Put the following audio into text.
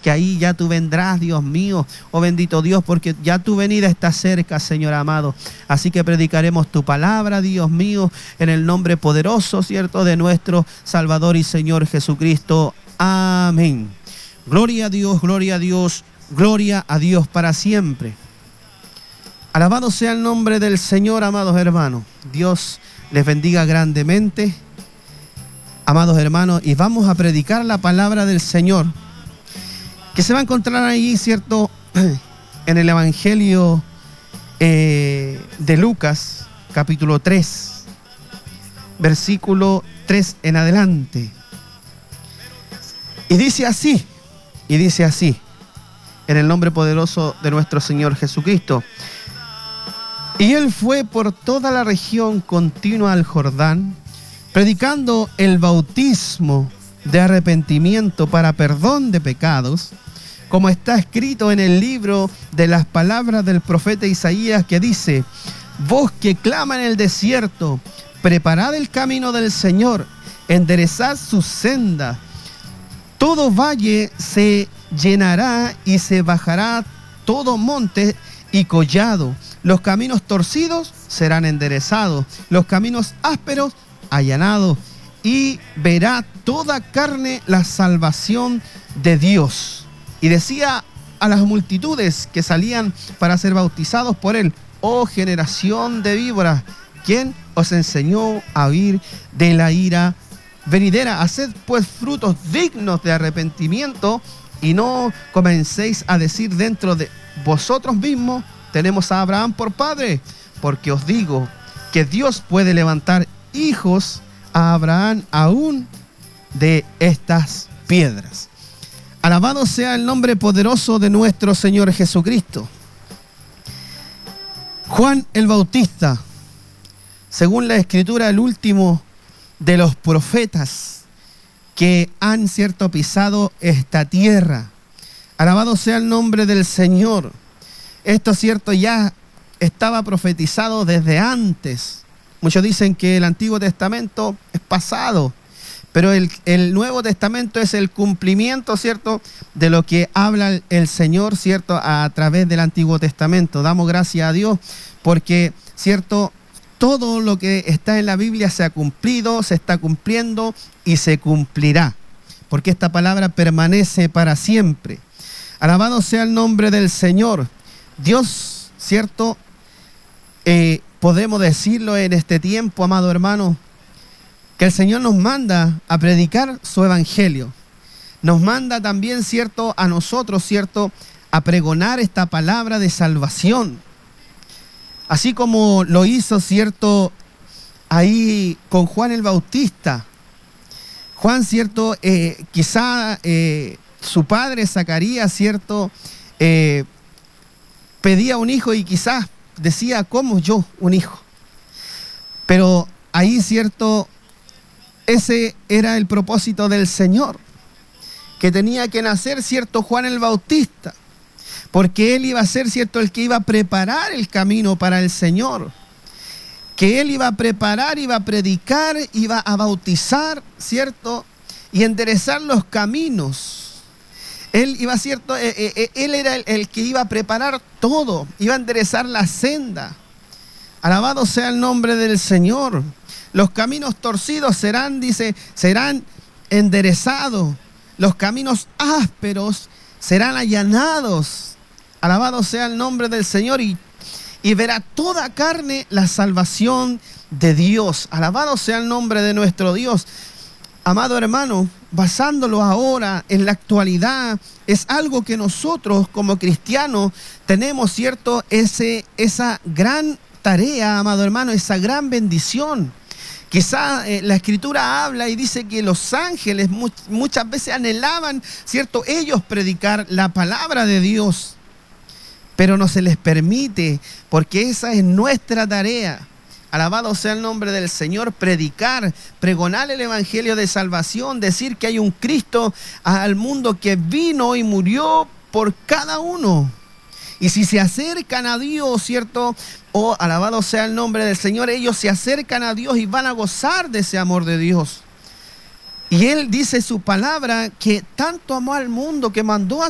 que ahí ya tú vendrás, Dios mío, oh bendito Dios, porque ya tu venida está cerca, Señor amado. Así que predicaremos tu palabra, Dios mío, en el nombre poderoso, ¿cierto?, de nuestro Salvador y Señor Jesucristo. Amén. Gloria a Dios, gloria a Dios, gloria a Dios para siempre. Alabado sea el nombre del Señor, amados hermanos. Dios les bendiga grandemente, amados hermanos, y vamos a predicar la palabra del Señor, que se va a encontrar ahí, ¿cierto?, en el Evangelio de Lucas, capítulo 3, versículo 3 en adelante. Y dice así, en el nombre poderoso de nuestro Señor Jesucristo. Y él fue por toda la región continua al Jordán, predicando el bautismo de arrepentimiento para perdón de pecados, como está escrito en el libro de las palabras del profeta Isaías, que dice: voz que clama en el desierto, preparad el camino del Señor, enderezad su senda. Todo valle se llenará y se bajará todo monte y collado. Los caminos torcidos serán enderezados, los caminos ásperos allanados, y verá toda carne la salvación de Dios. Y decía a las multitudes que salían para ser bautizados por él: oh generación de víboras, ¿quién os enseñó a huir de la ira venidera? Haced pues frutos dignos de arrepentimiento, y no comencéis a decir dentro de vosotros mismos: tenemos a Abraham por padre, porque os digo que Dios puede levantar hijos a Abraham aún de estas piedras. Alabado sea el nombre poderoso de nuestro Señor Jesucristo. Juan el Bautista, según la Escritura, el último de los profetas que han, ¿cierto?, pisado esta tierra. Alabado sea el nombre del Señor. Esto, ¿cierto?, ya estaba profetizado desde antes. Muchos dicen que el Antiguo Testamento es pasado, pero el Nuevo Testamento es el cumplimiento, ¿cierto?, de lo que habla el Señor, ¿cierto?, a través del Antiguo Testamento. Damos gracias a Dios porque, ¿cierto?, todo lo que está en la Biblia se ha cumplido, se está cumpliendo y se cumplirá, porque esta palabra permanece para siempre. Alabado sea el nombre del Señor. Dios, ¿cierto?, podemos decirlo en este tiempo, amado hermano, que el Señor nos manda a predicar su evangelio. Nos manda también, ¿cierto?, a nosotros, ¿cierto?, a pregonar esta palabra de salvación. Así como lo hizo, ¿cierto?, ahí con Juan el Bautista. Juan, ¿cierto?, quizá su padre Zacarías, ¿cierto?, pedía un hijo y quizás decía: ¿cómo yo un hijo? Pero ahí, ¿cierto?, ese era el propósito del Señor, que tenía que nacer, ¿cierto?, Juan el Bautista, porque él iba a ser, ¿cierto?, el que iba a preparar el camino para el Señor, que él iba a preparar, iba a predicar, iba a bautizar, ¿cierto?, y enderezar los caminos. Él iba, ¿cierto?, él era el que iba a preparar todo, iba a enderezar la senda. Alabado sea el nombre del Señor. Los caminos torcidos serán, dice, serán enderezados. Los caminos ásperos serán allanados. Alabado sea el nombre del Señor, y verá toda carne la salvación de Dios. Alabado sea el nombre de nuestro Dios. Amado hermano, basándolo ahora en la actualidad, es algo que nosotros como cristianos tenemos, ¿cierto?, esa gran tarea, amado hermano, esa gran bendición. Quizá la Escritura habla y dice que los ángeles muchas veces anhelaban, ¿cierto?, ellos predicar la palabra de Dios, pero no se les permite, porque esa es nuestra tarea. Alabado sea el nombre del Señor. Predicar, pregonar el evangelio de salvación, decir que hay un Cristo al mundo que vino y murió por cada uno. Y si se acercan a Dios, ¿cierto?, alabado sea el nombre del Señor, ellos se acercan a Dios y van a gozar de ese amor de Dios. Y Él dice su palabra que tanto amó al mundo que mandó a